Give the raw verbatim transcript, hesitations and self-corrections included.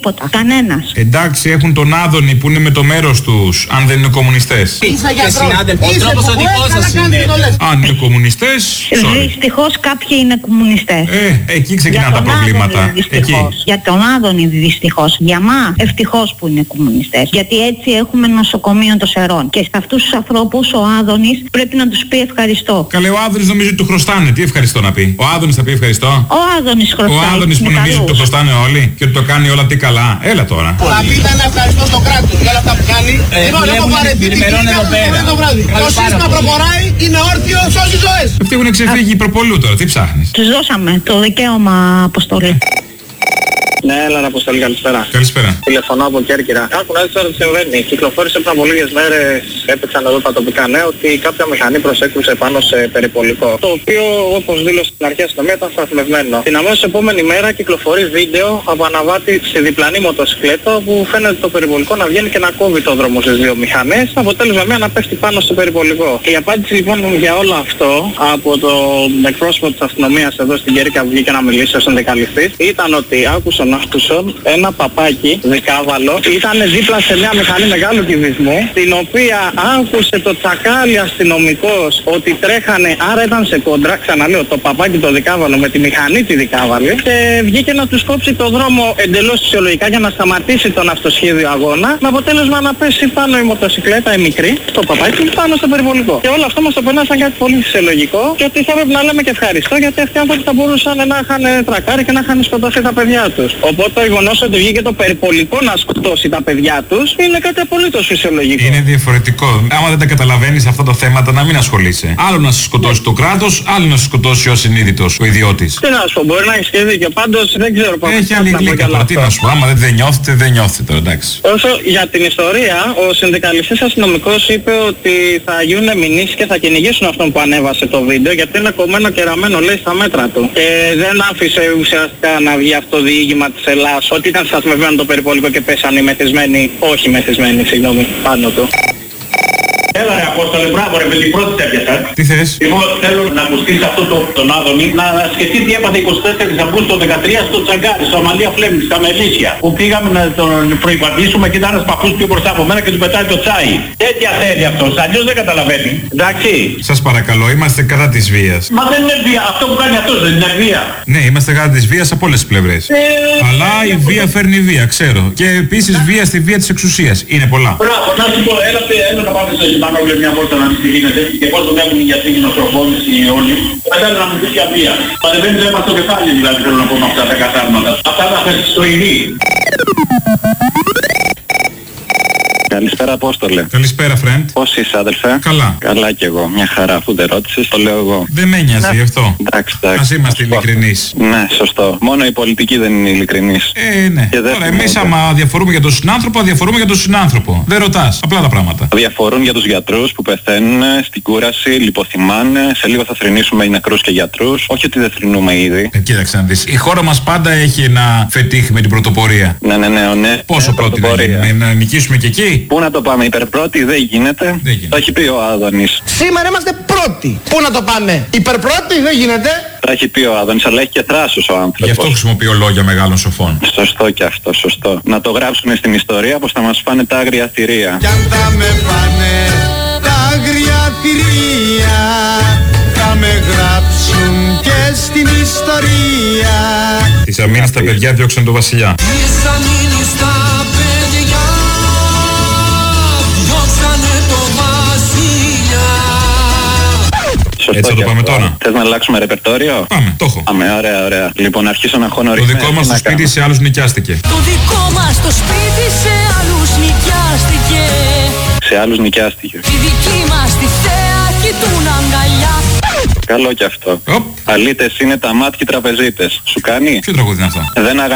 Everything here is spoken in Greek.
τίποτα. Κανένας. Εντάξει, έχουν τον Άδωνη που είναι με το μέρος τους, αν δεν είναι κομμουνιστές. Είσαι συνάδελφοι, ο τρόπος ο δικός σας είναι. Αν είναι κομμουνιστές, sorry. Δυστυχώς κάποιοι είναι κομμουνιστές. Ε, εκεί ξεκινάνε τα προβλήματα. Άδωνη, Εκεί. Για τον Άδωνη δυστυχώς. Για μα ευτυχώς που είναι κομμουνιστές. Γιατί έτσι έχουμε νοσοκομείο των Σερών. Και σε αυτούς τους ανθρώπους ο Άδωνης πρέπει να τους πει ευχαριστώ. Καλέ, ο Άδωνης νομίζει ότι του χρωστάνε. Τι ευχαριστώ να πει. Ο Άδωνης θα πει ευχαριστώ. Ο Άδωνης χρωστάει. Ο Άδωνης που νομίζει ότι το χρωστάνε όλοι και ότι το κάνει όλα τι καλά. Έλα τώρα. Θα πείτε ένα ευχαριστώ στο κράτος για όλα αυτά που κάνει. Λοιπόν, έχω βαρεθεί την κυρία το βράδυ. Το σύστημα προχωράει, είναι όρθιο, σώζει ζωές. Αυτοί έχουν ξεφύγει προπολού τώρα. Τι ψάχνεις. Τους δώσαμε το δικαίωμα αποστολή. Ναι, έλα να αποστολή, καλησπέρα. Καλησπέρα. Τηλεφωνώ από Κέρκυρα. Άκου να δεις τώρα τι συμβαίνει. Κυκλοφόρησε πριν από λίγες μέρες, έπαιξαν εδώ τα τοπικά νέα, ότι κάποια μηχανή προσέκρουσε πάνω σε περιπολικό. Το οποίο, όπως δήλωσε στην αρχή αστυνομία, ήταν σταθμευμένο. Την αμέσως επόμενη μέρα κυκλοφορεί βίντεο από αναβάτη στη διπλανή μοτοσυκλέτα που φαίνεται το περιπολικό να βγαίνει και να κόβει το δρόμο στις δύο μηχανές. Αποτέλεσμα μία να πέφτει πάνω στο περιπολικό. Η απάντηση λοιπόν για όλο αυτό από τον εκπρόσωπο της αστυνομίας εδώ στην Κέρκυρα που βγήκε να μιλήσει ως συνδικαλιστής ήταν ότι άκουσαν άκουσαν ένα παπάκι δικάβαλο ήταν δίπλα σε μια μηχανή μεγάλου κυβισμού την οποία άκουσε το τσακάλι αστυνομικός ότι τρέχανε, άρα ήταν σε κόντρα, ξαναλέω, το παπάκι το δικάβαλο με τη μηχανή τη δικάβαλη και βγήκε να τους κόψει το δρόμο εντελώς φυσιολογικά για να σταματήσει τον αυτοσχέδιο αγώνα με αποτέλεσμα να πέσει πάνω η μοτοσυκλέτα η μικρή, το παπάκι πάνω στο περιβολικό. Και όλο αυτό μας το περνά σαν κάτι πολύ φυσιολογικό και ότι θα πρέπει να λέμε και ευχαριστώ γιατί αυτοί οι άνθρωποι θα μπορούσαν να είχαν τρακάρει και να είχαν σκοτώσει τα παιδιά τους. Οπότε το γεγονός ότι βγήκε το περιπολικό να σκοτώσει τα παιδιά τους είναι κάτι απολύτως φυσιολογικό. Είναι διαφορετικό. Άμα δεν τα καταλαβαίνεις αυτά τα θέματα, να μην ασχολείσαι. Άλλο να σε σκοτώσει το κράτος, άλλο να σε σκοτώσει ο ασυνείδητος, ο ιδιώτης. Τι να σου πω, μπορεί να έχει και δίκιο. Πάντως δεν ξέρω πώς. Έχει άλλη γλύκα τώρα. Τι να σου πω, άμα δεν νιώθετε, δεν νιώθετε τώρα, εντάξει. Όσο για την ιστορία, ο συνδικαλιστής αστυνομικός είπε ότι θα γίνουν μηνύσεις και θα κυνηγήσουν αυτόν που ανέβασε το βίντεο γιατί είναι κομμένο και ραμμένο, λέει, στα μέτρα του. Και δεν άφησε ουσιαστικά να βγει αυτό το διήγημα της Ελλάδας ότι ήταν σταθμευμένο το περιπολικό και πέσανε οι μεθυσμένοι, όχι μεθυσμένοι, συγγνώμη, πάνω του. Έλα ρε Απόστολε, μπράβο ρε, με την πρώτη έπιασα. Τι θες? Λοιπόν, θέλω να ακουστείς αυτό το, τον Άδωνη, να σκεφτεί τι έπαθε εικοστή τέταρτη Αυγούστου το δεκατρία στο Τσαγκάρι, στο Αμαλία Φλέμινγκ, στα Μελίσια. Που πήγαμε να τον προϋπαντήσουμε και ήταν ένας παππούς πιο μπροστά από μένα και του πετάει το τσάι. Τέτοια θέλει αυτός, αλλιώς δεν καταλαβαίνει. Εντάξει. Σας παρακαλώ, είμαστε κατά της βίας. Μα δεν είναι βία, αυτό που κάνει αυτός δεν είναι βία. Ναι, είμαστε κατά της βίας από όλες τις πλευρές. Ε, Αλλά η βία φέρνει βία, ξέρω. Και επίσης βία στη βία της εξουσίας. Είναι πολλά. Μπράβο, να σου πω, έλα, έλα να πάμε στο πάνω όλη μια βόλτα να δεις τι γίνεται και πώς τον έχουν οι γιατροί οι νοσοκόμες οι όλοι. Μετά να μου πεις για βία. Παρεμβαίνει το αίμα στο κεφάλι δηλαδή θέλω να πω με αυτά τα κατάρματα. Αυτά τα θες στο ειδή. Καλησπέρα Απόστολε. Καλησπέρα friend. Πώς είσαι αδελφέ? Καλά. Καλά κι εγώ. Μια χαρά, αφού δεν ρώτησες, το λέω εγώ. Δεν με νοιάζει γι' αυτό. Εντάξει, εντάξει. Ας είμαστε ειλικρινείς. Ναι, σωστό. Μόνο η πολιτική δεν είναι ειλικρινής. Ε, ναι. Τώρα εμείς άμα διαφορούμε για τον συνάνθρωπο, διαφορούμε για τον συνάνθρωπο. Δεν ρωτάς. Απλά τα πράγματα. Διαφορούν για τους γιατρούς που πεθαίνουν στην κούραση, λιποθυμάνε. Σε λίγο θα θρηνήσουμε οι νεκρούς και γιατρούς. Όχι ότι δεν θρηνούμε ήδη. Ε, κοίταξε να δεις. Η χώρα μας πάντα έχει ένα φετίχ με την πρωτοπορία. Ναι, ναι, ναι, ναι. Πόσο πρώτη να γίνουμε, να νικήσουμε και εκεί. Πού να το πάμε, υπερπρώτη δεν γίνεται. Δεν γίνεται. Το έχει πει ο Άδωνης. Σήμερα είμαστε πρώτοι. Πού να το πάμε, υπερπρώτη δεν γίνεται. Το έχει πει ο Άδωνης, αλλά έχει και θράσος ο άνθρωπος. Γι' αυτό χρησιμοποιώ λόγια μεγάλων σοφών. Σωστό και αυτό, σωστό. Να το γράψουν στην ιστορία πως θα μας φάνε τα άγρια θηρία. Κι αν θα με φάνε τα άγρια θηρία, θα με γράψουν και στην ιστορία. Τις αμήνες τα παιδιά διώξαν τον βασιλιά. Τις αμήνες τα παιδιά διώξανε τον βασιλιά. Σωστό. Έτσι θα το πάμε αυτό. τώρα. Θες να αλλάξουμε ρεπερτόριο? Πάμε, το έχω. Πάμε, ωραία, ωραία. Λοιπόν, αρχίσω να χώνω Το ρυθμές. δικό μας το σπίτι σε άλλους νοικιάστηκε. Το δικό μας το σπίτι σε άλλους νοικιάστηκε. Σε άλλους νοικιάστηκε. Τη δική μας τη θέα κοιτούν αγκαλιά. Καλό κι αυτό. Οπ. Αλήτες είναι τα μάτια τραπεζίτες. Σου κάνει? Ποιο τραγούδι είναι αυτό? Δεν αγα...